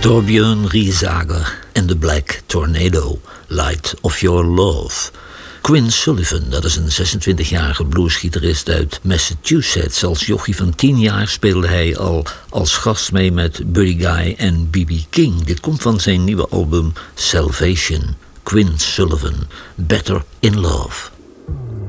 Torbjörn Riesager en The Black Tornado, Light of Your Love. Quinn Sullivan, dat is een 26-jarige bluesgitarist uit Massachusetts. Als jochie van 10 jaar speelde hij al als gast mee met Buddy Guy en B.B. King. Dit komt van zijn nieuwe album Salvation. Quinn Sullivan, Better in Love.